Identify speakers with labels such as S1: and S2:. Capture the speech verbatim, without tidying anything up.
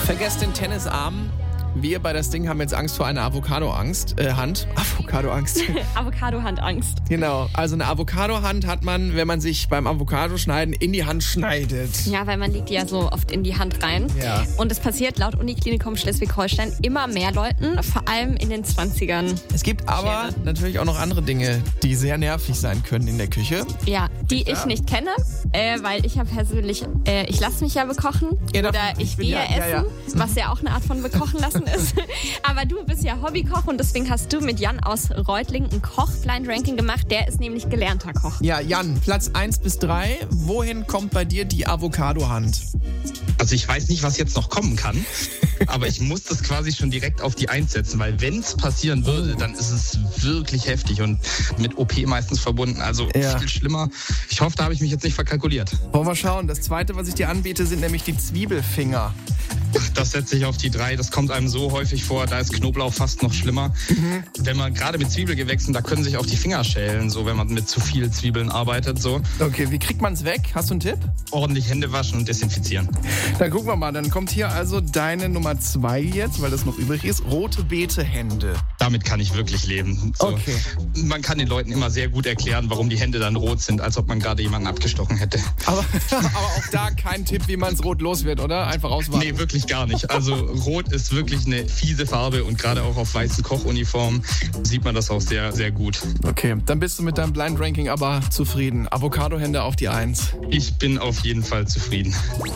S1: Vergesst den Tennisarm. Wir bei das Ding haben jetzt Angst vor einer Avocado-Angst, äh, Hand. Avocado-Angst.
S2: Avocado-Hand-Angst.
S1: Genau, also eine Avocado-Hand hat man, wenn man sich beim Avocado-Schneiden in die Hand schneidet.
S2: Ja, weil man legt die ja so oft in die Hand rein.
S1: Ja.
S2: Und es passiert laut Uniklinikum Schleswig-Holstein immer mehr Leuten, vor allem in den zwanzigern.
S1: Es gibt aber
S2: Schere.
S1: natürlich auch noch andere Dinge, die sehr nervig sein können in der Küche.
S2: Ja, die
S1: Ja.
S2: ich nicht kenne, äh, weil ich habe persönlich, äh, ich lasse mich ja bekochen
S1: Ja,
S2: oder
S1: davon-
S2: ich
S1: ich bin
S2: gehe
S1: ja-
S2: essen,
S1: ja, ja.
S2: was ja auch eine Art von bekochen lassen ist. Aber du bist ja Hobbykoch und deswegen hast du mit Jan aus Reutlingen ein Koch-Blind-Ranking gemacht. Der ist nämlich gelernter Koch.
S1: Ja, Jan, Platz eins bis drei. Wohin kommt bei dir die Avocado-Hand?
S3: Also ich weiß nicht, was jetzt noch kommen kann, aber ich muss das quasi schon direkt auf die Eins setzen, weil wenn es passieren würde, dann ist es wirklich heftig und mit O P meistens verbunden. Also
S1: Ja.
S3: viel schlimmer. Ich hoffe, da habe ich mich jetzt nicht verkalkuliert.
S1: Wollen wir schauen. Das zweite, was ich dir anbiete, sind nämlich die Zwiebelfinger.
S3: Das setze ich auf die drei. Das kommt einem so häufig vor. Da ist Knoblauch fast noch schlimmer.
S1: Mhm.
S3: Wenn man gerade mit Zwiebelgewächsen, da können sich auch die Finger schälen, so wenn man mit zu viel Zwiebeln arbeitet. So
S1: Okay, wie kriegt man es weg? Hast du einen Tipp?
S3: ordentlich Hände waschen und desinfizieren.
S1: Dann gucken wir mal. Dann kommt hier also deine Nummer zwei jetzt, weil das noch übrig ist. Rote Beete-Hände.
S3: Damit kann ich wirklich leben. So.
S1: Okay.
S3: Man kann den Leuten immer sehr gut erklären, warum die Hände dann rot sind, als ob man gerade jemanden abgestochen hätte.
S1: Aber, aber auch da kein Tipp, wie man es rot los wird, oder? Einfach auswarten.
S3: Nee, wirklich gar nicht. Also rot ist wirklich eine fiese Farbe und gerade auch auf weißen Kochuniformen sieht man das auch sehr, sehr gut.
S1: Okay, dann bist du mit deinem Blind Ranking aber zufrieden. Avocado-Hände auf die Eins.
S3: Ich bin auf jeden Fall zufrieden.